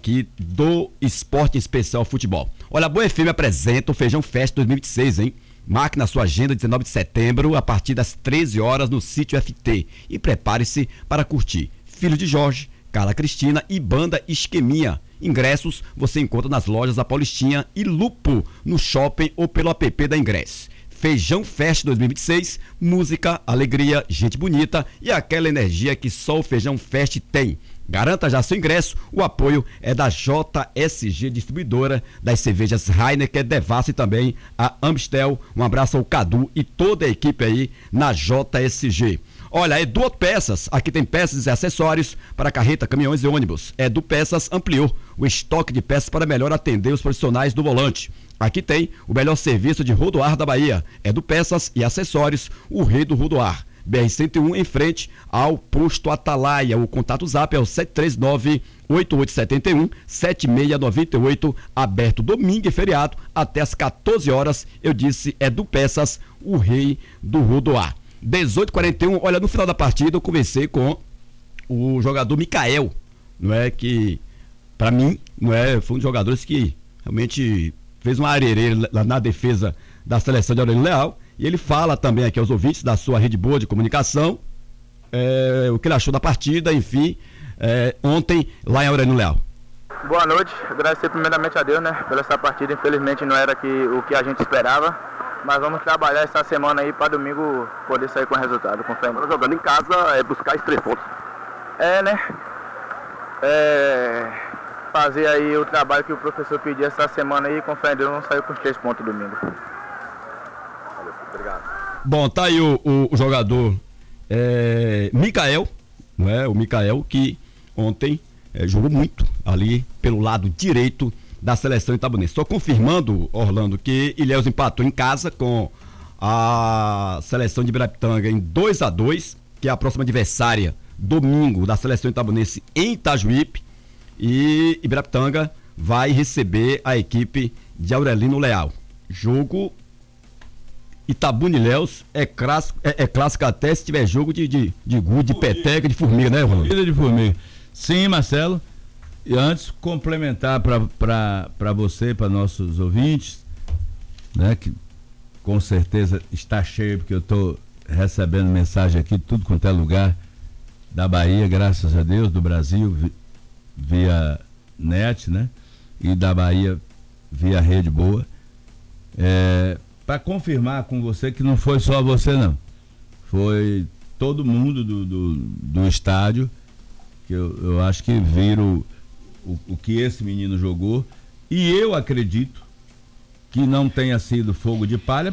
aqui do Esporte Especial Futebol. Olha, a Boa FM apresenta o Feijão Fest 2026, hein? Marque na sua agenda 19 de setembro, a partir das 13 horas no Sítio FT. E prepare-se para curtir Filho de Jorge, Carla Cristina e Banda Esqueminha. Ingressos você encontra nas lojas da Paulistinha e Lupo, no shopping ou pelo app da Ingresso. Feijão Fest 2026, música, alegria, gente bonita e aquela energia que só o Feijão Fest tem. Garanta já seu ingresso, o apoio é da JSG, distribuidora das cervejas Heineken, Devassa e também a Amstel. Um abraço ao Cadu e toda a equipe aí na JSG. Olha, Edu Autopeças, aqui tem peças e acessórios para carreta, caminhões e ônibus. Edu Peças ampliou o estoque de peças para melhor atender os profissionais do volante. Aqui tem o melhor serviço de rodoar da Bahia. Edu Peças e acessórios, o rei do rodoar. BR-101 em frente ao posto Atalaia. O contato zap é o 739-8871-7698, aberto domingo e feriado até as 14 horas. Eu disse, Edu Peças, o rei do rodoar. 18h41, olha, no final da partida eu conversei com o jogador Mikael, não é, que pra mim, não é, foi um dos jogadores que realmente fez uma arereira lá na defesa da seleção de Aurélio Leal, e ele fala também aqui aos ouvintes da sua rede boa de comunicação, o que ele achou da partida, enfim, ontem lá em Aurélio Leal. Boa noite, agradecer primeiramente a Deus, né, pela essa partida. Infelizmente não era o que a gente esperava, mas vamos trabalhar essa semana aí para domingo poder sair com resultado, com fé. Jogando em casa é buscar os 3 pontos. Né? Fazer aí o trabalho que o professor pediu essa semana aí, com fé em Deus, vamos sair com os 3 pontos domingo. Valeu, obrigado. Bom, tá aí o jogador Mikael, não é? O Mikael que ontem jogou muito ali pelo lado direito da seleção itabunense. Estou confirmando, Orlando, que Ilhéus empatou em casa com a seleção de Ibirapitanga em 2-2, que é a próxima adversária domingo da seleção itabunense em Itajuípe, e Ibirapitanga vai receber a equipe de Aurelino Leal. Jogo Itabuna e Ilhéus é clássico até se tiver jogo de gude, de peteca, de formiga, né, Orlando? Corrida de formiga. Sim, Marcelo. E antes, complementar para você, para nossos ouvintes, né, que com certeza está cheio, porque eu estou recebendo mensagem aqui, tudo quanto é lugar da Bahia, graças a Deus, do Brasil, via net, né, e da Bahia via Rede Boa. Para confirmar com você que não foi só você, não. Foi todo mundo do estádio, que eu acho que viram o que esse menino jogou, e eu acredito que não tenha sido fogo de palha,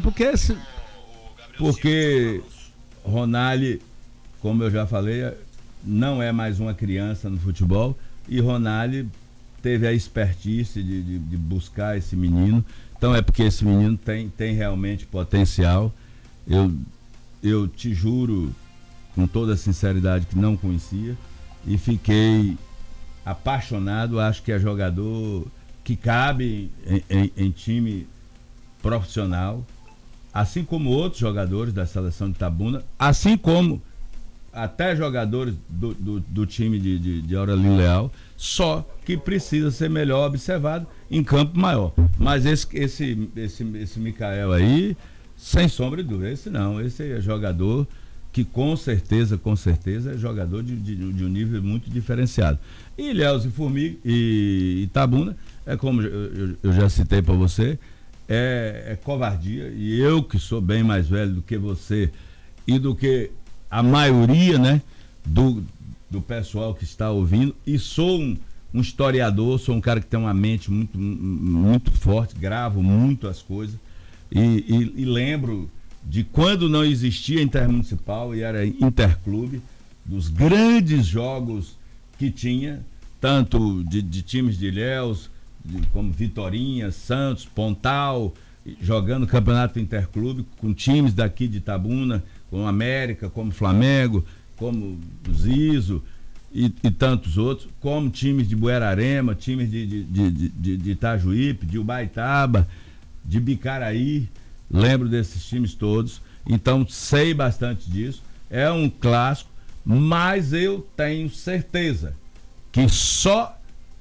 porque Ronaldo, como eu já falei, não é mais uma criança no futebol, e Ronaldo teve a expertise de buscar esse menino. Então é porque esse menino tem realmente potencial. Eu te juro com toda a sinceridade que não conhecia, e fiquei apaixonado. Acho que é jogador que cabe em time profissional, assim como outros jogadores da seleção de Itabuna, assim como até jogadores do time de Aurelino Leal, só que precisa ser melhor observado em campo maior. Mas esse Mikael aí, sem sombra de dúvida, esse é jogador que com certeza é jogador de um nível muito diferenciado. E Ilhéus e Itabuna, como eu já citei para você, é covardia, e eu que sou bem mais velho do que você e do que a maioria, né, do pessoal que está ouvindo, e sou um historiador, sou um cara que tem uma mente muito, muito forte, gravo muito as coisas, e lembro de quando não existia Intermunicipal e era Interclube, dos grandes jogos que tinha, tanto de times de Ilhéus, como Vitorinha, Santos, Pontal, jogando campeonato Interclube com times daqui de Itabuna, como América, como Flamengo, como Zizo e tantos outros, como times de Buerarema, times de Itajuípe, de Ubaitaba, de Bicaraí. Lembro desses times todos, então sei bastante disso. É um clássico, mas eu tenho certeza que só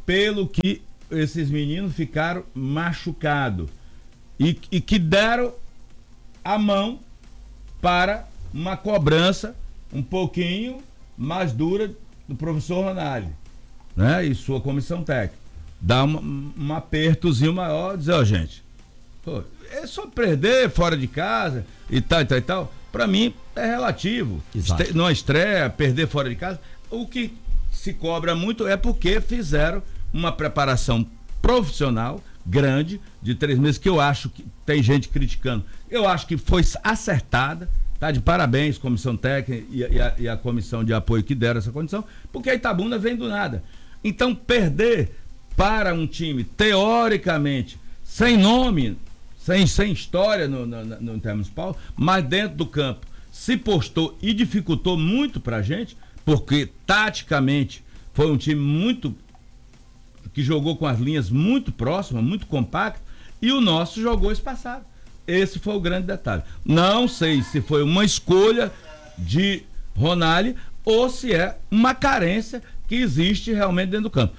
pelo que esses meninos ficaram machucados e que deram a mão para uma cobrança um pouquinho mais dura do professor Ronaldo, né? E sua comissão técnica. Dá um apertozinho maior, dizer, ó, gente, pô, é só perder fora de casa e tal. Pra mim é relativo. Numa estreia, perder fora de casa, o que se cobra muito é porque fizeram uma preparação profissional grande de 3 meses, que eu acho que tem gente criticando. Eu acho que foi acertada, tá de parabéns, comissão técnica e a comissão de apoio que deram essa condição, porque a Itabuna vem do nada. Então, perder para um time, teoricamente, sem nome, sem história no Intermunicipal, mas dentro do campo se postou e dificultou muito pra gente, porque taticamente foi um time muito que jogou com as linhas muito próximas, muito compacto, e o nosso jogou espaçado. Esse foi o grande detalhe. Não sei se foi uma escolha de Ronaldo ou se é uma carência que existe realmente dentro do campo.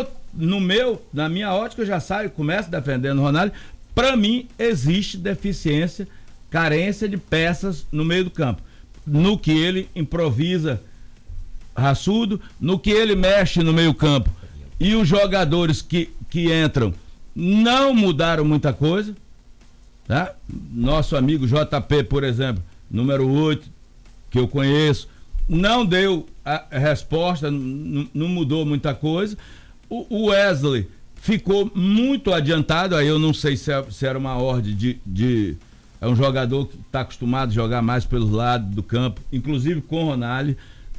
Na minha ótica, eu já começo defendendo o Ronaldo. Para mim, existe deficiência, carência de peças no meio do campo. No que ele improvisa raçudo, no que ele mexe no meio campo. E os jogadores que entram não mudaram muita coisa, tá? Nosso amigo JP, por exemplo, número 8, que eu conheço, não deu a resposta, não mudou muita coisa. O Wesley ficou muito adiantado, aí eu não sei se era uma ordem é um jogador que está acostumado a jogar mais pelos lados do campo, inclusive com o Ronaldo.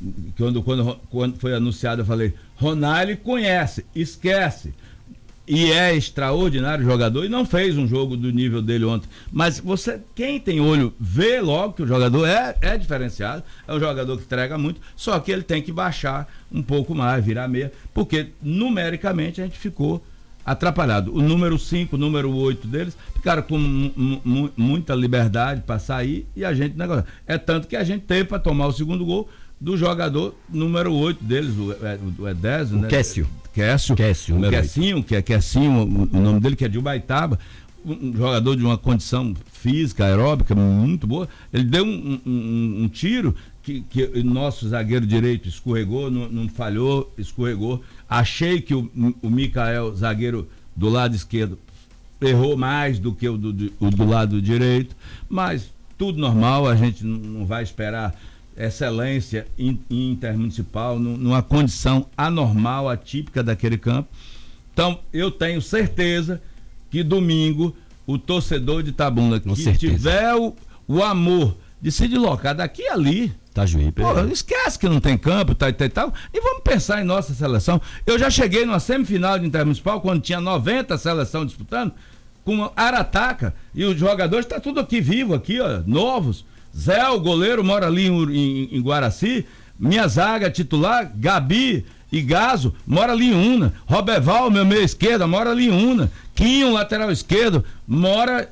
Quando foi anunciado, eu falei, Ronaldo conhece, esquece, e é extraordinário jogador, e não fez um jogo do nível dele ontem, mas quem tem olho vê logo que o jogador é diferenciado, é um jogador que entrega muito, só que ele tem que baixar um pouco mais, virar meia, porque numericamente a gente ficou atrapalhado. O número 5, o número 8 deles ficaram com muita liberdade para sair, e a gente negociou. É tanto que a gente teve para tomar o segundo gol do jogador número 8 deles, o Edésio, né? Kécio, o Kessinho, o nome dele, que é de Ubaitaba, um jogador de uma condição física, aeróbica muito boa. Ele deu um tiro que o nosso zagueiro direito escorregou, não falhou, escorregou. Achei que o Micael, zagueiro do lado esquerdo, errou mais do que o do lado direito, mas tudo normal, a gente não vai esperar excelência intermunicipal, numa condição anormal, atípica daquele campo. Então, eu tenho certeza que domingo o torcedor de Itabuna que tiver o amor de se deslocar daqui e ali, esquece que não tem campo, tal, e vamos pensar em nossa seleção. Eu já cheguei numa semifinal de Intermunicipal, quando tinha 90 seleção disputando, com Arataca, e os jogadores estão tudo aqui vivo, aqui, ó, novos. Zé, o goleiro, mora ali em Guaraci. Minha zaga titular, Gabi e Gaso, mora ali em Una. Roberval, meu meia esquerda, mora ali em Una. Quinho, lateral esquerdo, mora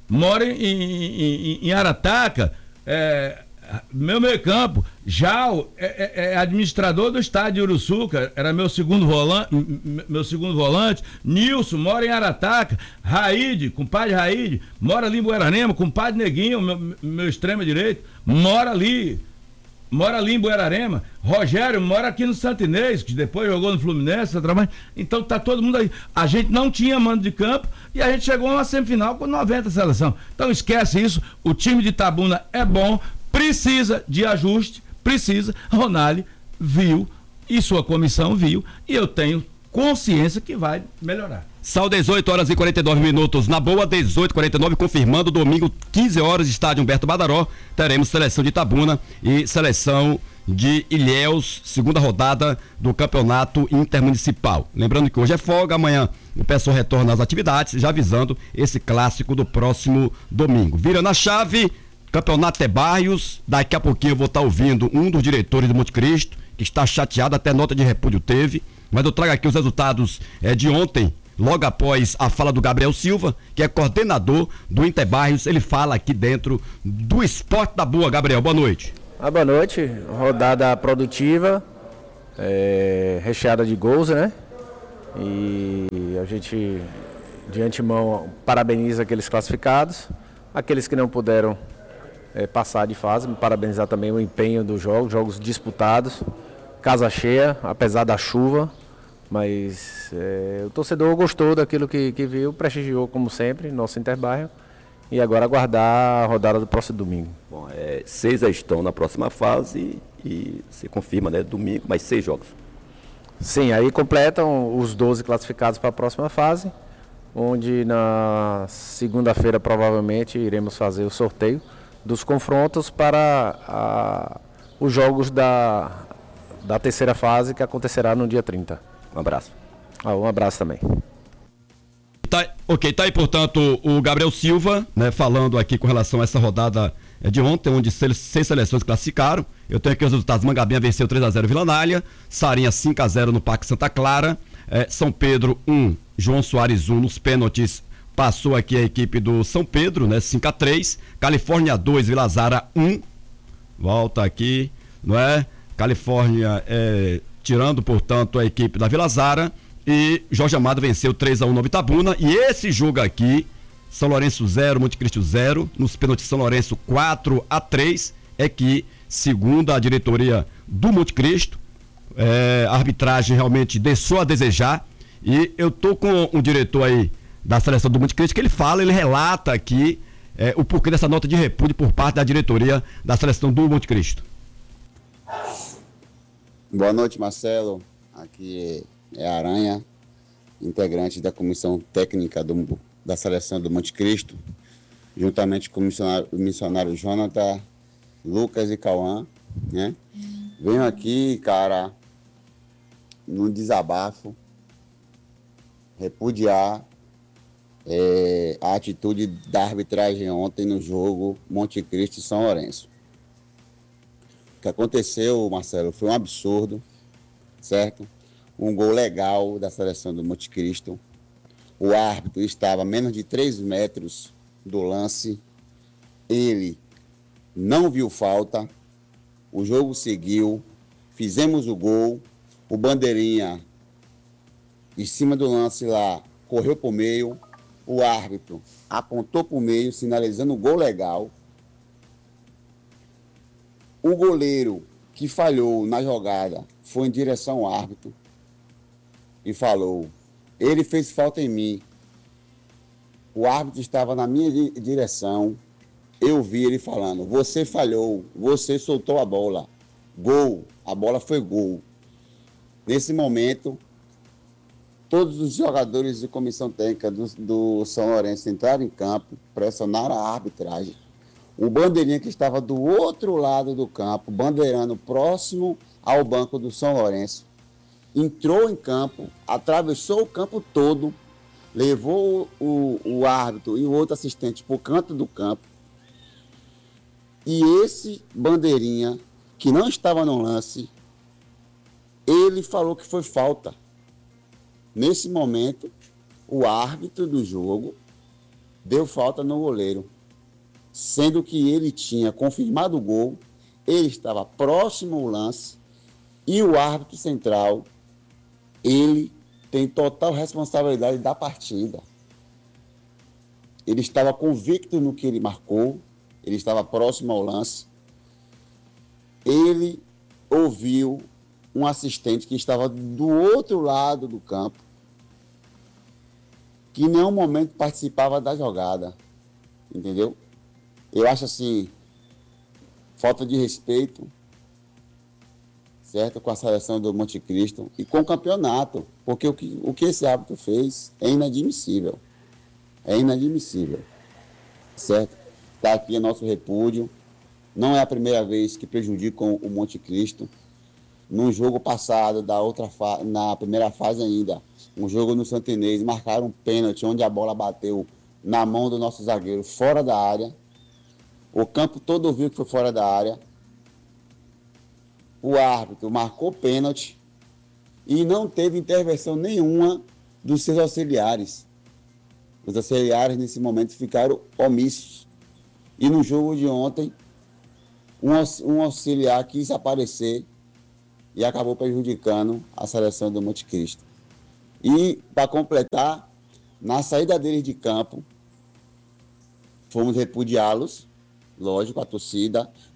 em Arataca. Meu meio campo, Jal, é administrador do estádio de Uruçuca, era meu segundo volante. Nilson, mora em Arataca. Raide, compadre Raide, mora ali em Buerarema. Compadre Neguinho, meu extremo direito, mora ali em Buerarema. Rogério mora aqui no Santo Inês, que depois jogou no Fluminense. Então tá todo mundo aí. A gente não tinha mando de campo e a gente chegou a uma semifinal com 90 seleção. Então esquece isso, o time de Itabuna é bom, precisa de ajuste, Ronaldo viu e sua comissão viu, e eu tenho consciência que vai melhorar. São 18h49, na boa, 18h49, confirmando, domingo, 15 horas, estádio Humberto Badaró, teremos seleção de Itabuna e seleção de Ilhéus, segunda rodada do campeonato intermunicipal. Lembrando que hoje é folga, amanhã o pessoal retorna às atividades, já avisando esse clássico do próximo domingo. Virando a chave, Campeonato é Bairros. Daqui a pouquinho eu vou estar ouvindo um dos diretores do Monte Cristo, que está chateado, até nota de repúdio teve, mas eu trago aqui os resultados de ontem, logo após a fala do Gabriel Silva, que é coordenador do Interbairros. Ele fala aqui dentro do Esporte da Boa. Gabriel, boa noite. Boa noite, rodada produtiva, recheada de gols, né? E a gente, de antemão, parabeniza aqueles classificados, aqueles que não puderam passar de fase, parabenizar também o empenho dos jogos disputados, casa cheia, apesar da chuva, mas o torcedor gostou daquilo que viu, prestigiou como sempre, nosso Interbairro, e agora aguardar a rodada do próximo domingo. Bom, 6 já estão na próxima fase e se confirma, né, domingo, mais 6 jogos. Sim, aí completam os 12 classificados para a próxima fase, onde na segunda-feira provavelmente iremos fazer o sorteio dos confrontos para os jogos da terceira fase, que acontecerá no dia 30. Um abraço. Um abraço também. Tá aí, portanto, o Gabriel Silva, né, falando aqui com relação a essa rodada de ontem, onde 6 seleções classificaram. Eu tenho aqui os resultados: Mangabinha venceu 3-0 Vila Nália, Sarinha 5-0 no Parque Santa Clara, São Pedro 1, João Soares 1 nos pênaltis. Passou aqui a equipe do São Pedro, né? 5-3. Califórnia 2, Vila Zara 1. Volta aqui, não é? Califórnia tirando, portanto, a equipe da Vila Zara. E Jorge Amado venceu 3-1 no Itabuna. E esse jogo aqui, São Lourenço 0, Monte Cristo 0. Nos pênaltis, São Lourenço 4-3. É que, segundo a diretoria do Monte Cristo, a arbitragem realmente deixou a desejar. E eu tô com um diretor aí da seleção do Monte Cristo, que ele relata aqui o porquê dessa nota de repúdio por parte da diretoria da seleção do Monte Cristo. Boa noite, Marcelo. Aqui é Aranha, integrante da comissão técnica da seleção do Monte Cristo, juntamente com o missionário Jonathan, Lucas e Cauã, né? Venho aqui, cara, num desabafo, repudiar a atitude da arbitragem ontem no jogo Monte Cristo e São Lourenço. O que aconteceu, Marcelo, foi um absurdo, certo? Um gol legal da seleção do Monte Cristo. O árbitro estava a menos de 3 metros do lance. Ele não viu falta. O jogo seguiu. Fizemos o gol. O bandeirinha, em cima do lance lá, correu para o meio. O árbitro apontou para o meio, sinalizando o gol legal. O goleiro que falhou na jogada foi em direção ao árbitro e falou: ele fez falta em mim. O árbitro estava na minha direção. Eu vi ele falando: você falhou, você soltou a bola. Gol, a bola foi gol. Nesse momento, todos os jogadores de comissão técnica do São Lourenço entraram em campo, pressionaram a arbitragem. O bandeirinha que estava do outro lado do campo, bandeirando próximo ao banco do São Lourenço, entrou em campo, atravessou o campo todo, levou o árbitro e o outro assistente para o canto do campo. E esse bandeirinha, que não estava no lance, ele falou que foi falta. Nesse momento, o árbitro do jogo deu falta no goleiro, sendo que ele tinha confirmado o gol, ele estava próximo ao lance, e o árbitro central, ele tem total responsabilidade da partida. Ele estava convicto no que ele marcou, ele estava próximo ao lance. Ele ouviu um assistente que estava do outro lado do campo, que em nenhum momento participava da jogada, entendeu? Eu acho assim, falta de respeito, certo, com a seleção do Monte Cristo e com o campeonato, porque o que esse árbitro fez é inadmissível, certo? Está aqui o nosso repúdio. Não é a primeira vez que prejudicam o Monte Cristo. No jogo passado, na primeira fase ainda, um jogo no Santa Inês, marcaram um pênalti onde a bola bateu na mão do nosso zagueiro fora da área. O campo todo viu que foi fora da área. O árbitro marcou pênalti e não teve intervenção nenhuma dos seus auxiliares. Os auxiliares, nesse momento, ficaram omissos. E no jogo de ontem, um auxiliar quis aparecer e acabou prejudicando a seleção do Monte Cristo. E, para completar, na saída deles de campo, fomos repudiá-los, lógico, a torcida,